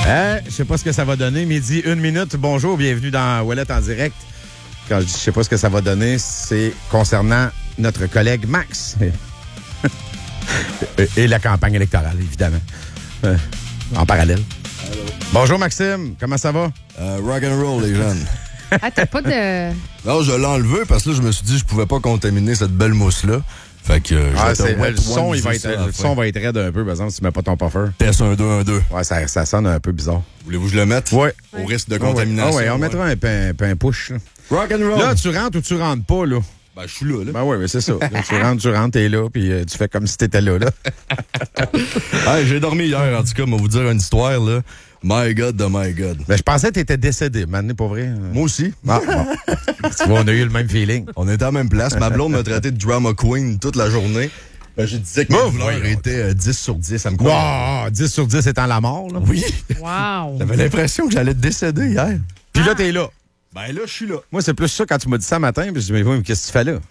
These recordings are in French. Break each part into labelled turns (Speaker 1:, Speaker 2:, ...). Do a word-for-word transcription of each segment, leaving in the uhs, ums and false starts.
Speaker 1: Euh, je sais pas ce que ça va donner. Midi, une minute. Bonjour, bienvenue dans Ouellet en direct. Quand je dis je sais pas ce que ça va donner, c'est concernant notre collègue Max. et, et la campagne électorale, évidemment. Euh, en parallèle.
Speaker 2: Hello.
Speaker 1: Bonjour Maxime, comment ça va?
Speaker 2: Euh, rock and roll, les jeunes.
Speaker 3: Ah, t'as pas de...
Speaker 2: Non, je l'ai enlevé parce que là, je me suis dit que je pouvais pas contaminer cette belle mousse-là. Fait que euh,
Speaker 1: Ah,
Speaker 2: je vais te
Speaker 1: c'est, le, son,
Speaker 2: wet
Speaker 1: il va
Speaker 2: one
Speaker 1: être,
Speaker 2: ça à la
Speaker 1: le
Speaker 2: fin.
Speaker 1: son va être raide un peu, par exemple, si tu mets pas ton puffer.
Speaker 2: Test un deux un deux.
Speaker 1: Ouais, ça, ça sonne un peu bizarre.
Speaker 2: Voulez-vous que je le mette?
Speaker 1: Ouais.
Speaker 2: Au risque de
Speaker 1: Ah ouais.
Speaker 2: contamination.
Speaker 1: Ah ouais, on
Speaker 2: ouais.
Speaker 1: mettra un pain, pain push. Là.
Speaker 2: Rock and roll.
Speaker 1: Là, tu rentres ou tu rentres pas, là?
Speaker 2: Ben, je suis là, là.
Speaker 1: Ben oui, mais c'est ça. Là, tu rentres, tu rentres, t'es là, puis euh, tu fais comme si t'étais là, là.
Speaker 2: Hey, j'ai dormi hier, en tout cas, mais vous dire une histoire, là. My God de my God.
Speaker 1: Ben, je pensais que t'étais décédé, maintenant, pas vrai?
Speaker 2: Moi aussi.
Speaker 1: Ah, bon. Tu vois, on a eu le même feeling.
Speaker 2: On était à la même place. Ma blonde m'a traité de drama queen toute la journée. Ben, je disais que
Speaker 1: Bon,
Speaker 2: mes douleurs
Speaker 1: voyons.
Speaker 2: étaient euh, dix sur dix. Ça me croit.
Speaker 1: Ah, dix sur dix étant la mort, là.
Speaker 2: Oui.
Speaker 3: Wow!
Speaker 2: J'avais l'impression que j'allais décéder hier.
Speaker 1: Puis là, t'es là.
Speaker 2: Ben là, je suis là.
Speaker 1: Moi, c'est plus ça quand tu m'as dit ça matin, puis je dis, mais oui, mais qu'est-ce que tu fais là?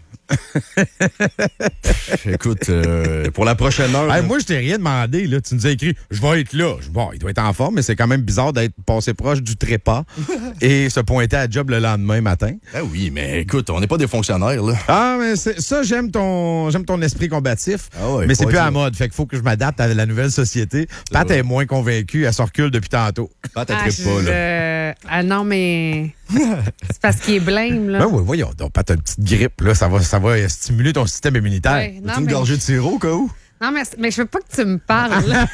Speaker 2: Écoute, euh, pour la prochaine heure...
Speaker 1: Hey, moi, je t'ai rien demandé, là. Tu nous as écrit, je vais être là. Je, bon, il doit être en forme, mais c'est quand même bizarre d'être passé proche du trépas et se pointer à job le lendemain matin.
Speaker 2: Ben oui, mais écoute, on n'est pas des fonctionnaires, là.
Speaker 1: Ah, mais c'est, ça, j'aime ton, j'aime ton esprit combatif.
Speaker 2: Ah ouais,
Speaker 1: mais c'est
Speaker 2: faut
Speaker 1: plus
Speaker 2: être
Speaker 1: à la
Speaker 2: là.
Speaker 1: mode. Fait qu'il faut que je m'adapte à la nouvelle société. Pat
Speaker 2: vrai.
Speaker 1: est moins convaincue. Elle se recule depuis tantôt.
Speaker 2: Pas ta
Speaker 3: Ah,
Speaker 2: tripe pas, là.
Speaker 3: je- ah non, mais... C'est parce qu'il est blême, là.
Speaker 1: Ben oui, voyons donc, Pat, t'as une petite grippe, là. Ça va, ça va stimuler ton système immunitaire.
Speaker 3: Ouais, non,
Speaker 2: Veux-tu une
Speaker 3: mais...
Speaker 2: gorgée de sirop, au cas où?
Speaker 3: non, mais, mais je veux pas que tu me parles. là.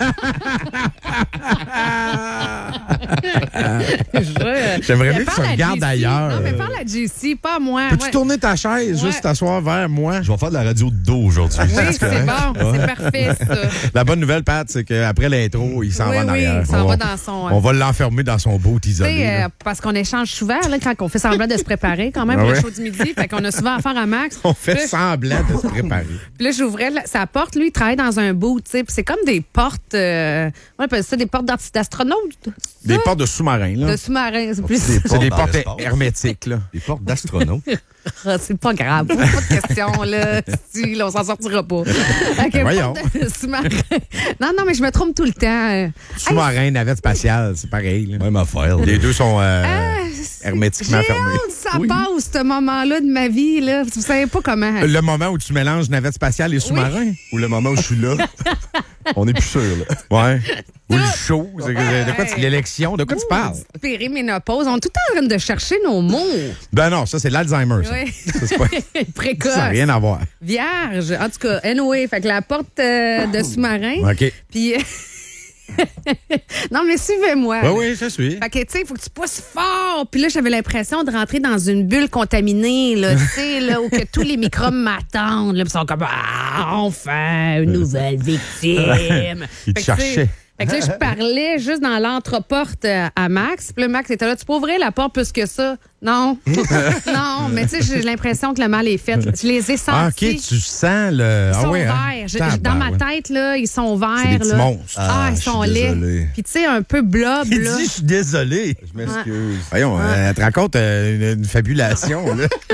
Speaker 3: Je veux-
Speaker 1: J'aimerais
Speaker 3: Mais
Speaker 1: mieux que tu
Speaker 3: parle à
Speaker 1: regardes
Speaker 3: J C.
Speaker 1: ailleurs.
Speaker 3: Non, mais parle à J C, pas à moi.
Speaker 1: Peux-tu
Speaker 3: Ouais.
Speaker 1: tourner ta chaise,
Speaker 3: Ouais.
Speaker 1: juste t'asseoir vers moi?
Speaker 2: Je vais faire de la radio de dos aujourd'hui.
Speaker 3: Oui, c'est bon. C'est parfait, ça.
Speaker 1: La bonne nouvelle, Pat, c'est qu'après l'intro, il s'en
Speaker 3: Oui,
Speaker 1: va en
Speaker 3: oui,
Speaker 1: arrière.
Speaker 3: il s'en
Speaker 1: On
Speaker 3: va dans son...
Speaker 1: On va l'enfermer dans son boat
Speaker 3: Tu
Speaker 1: isolé.
Speaker 3: sais,
Speaker 1: là.
Speaker 3: euh, parce qu'on échange souvent là, quand on fait semblant de se préparer quand même
Speaker 1: Ah
Speaker 3: pour
Speaker 1: ouais?
Speaker 3: le show du midi. Fait qu'on a souvent affaire à Max.
Speaker 1: On fait
Speaker 3: Puis là,
Speaker 1: semblant de se préparer.
Speaker 3: Puis là, j'ouvrais la- sa porte. Lui, il travaille dans un boot, tu sais. Puis c'est comme des portes... euh, on appelle ça des portes d'art- d'astronautes.
Speaker 1: Des
Speaker 3: Ça?
Speaker 1: portes de sous-marins, là.
Speaker 3: De sous-marin. C'est plus...
Speaker 2: Des
Speaker 1: C'est des
Speaker 2: dans
Speaker 1: portes
Speaker 2: l'espace.
Speaker 1: hermétiques, là.
Speaker 2: Des portes d'astronautes.
Speaker 3: Ah, c'est pas grave. Pose pas de questions, là. Si, là, on s'en sortira pas. OK,
Speaker 1: Voyons.
Speaker 3: porte de sous-marin. Non, non, mais je me trompe tout le temps. euh.
Speaker 1: Sous-marin, navette spatiale, c'est pareil. Là.
Speaker 2: Même affaire, là.
Speaker 1: Les deux sont euh,
Speaker 3: Ah,
Speaker 1: hermétiquement
Speaker 3: J'ai
Speaker 1: fermés.
Speaker 3: hâte, ça
Speaker 2: Oui.
Speaker 3: passe, ce moment-là de ma vie, là. Vous savez pas comment.
Speaker 1: Le moment où tu mélanges navette spatiale et sous-marin.
Speaker 2: Ou le moment où je suis là, on n'est plus sûr, là.
Speaker 1: Ouais. Ou le show. C'est que- de quoi tu, l'élection, de quoi tu parles?
Speaker 3: Périménopause. On est tout le temps en train de chercher nos mots.
Speaker 1: Ben non, ça, c'est l'Alzheimer. Ça.
Speaker 3: Oui.
Speaker 1: Ça, c'est pas-
Speaker 3: Précoce.
Speaker 1: ça n'a rien à voir.
Speaker 3: Vierge. En tout cas, anyway, fait que la porte euh, de sous-marin.
Speaker 1: OK.
Speaker 3: Puis. non, mais suivez-moi.
Speaker 1: Oui,
Speaker 3: là.
Speaker 1: oui, je suis.
Speaker 3: Fait que, tu sais, il faut que tu pousses fort. Puis là, j'avais l'impression de rentrer dans une bulle contaminée, là, tu sais, là, où que tous les microbes m'attendent. Là, puis ils sont comme, ah, enfin, une nouvelle victime.
Speaker 1: Il te
Speaker 3: Fait que, tu sais,
Speaker 1: cherchait.
Speaker 3: Fait que là, je parlais juste dans l'entreporte euh, à Max. Puis là, Max était là, tu peux ouvrir la porte plus que ça? Non. non, mais tu sais, j'ai l'impression que le mal est fait. Je les ai sentis.
Speaker 1: Ah, OK, tu sens le.
Speaker 3: Ils
Speaker 1: ah
Speaker 3: sont
Speaker 1: oui, hein?
Speaker 3: verts. Je- je- dans ma
Speaker 1: Tabarouette.
Speaker 3: tête, là, ils sont verts.
Speaker 1: C'est des petits
Speaker 3: là.
Speaker 1: monstres.
Speaker 3: Ah,
Speaker 2: Ah,
Speaker 3: ils
Speaker 2: je
Speaker 3: sont
Speaker 2: suis
Speaker 3: laids.
Speaker 2: désolé.
Speaker 3: Puis tu sais, un peu blob,
Speaker 1: Il
Speaker 3: là.
Speaker 1: dit, je suis désolé.
Speaker 2: Je m'excuse.
Speaker 1: Voyons, euh, elle te raconte euh, une, une fabulation, là.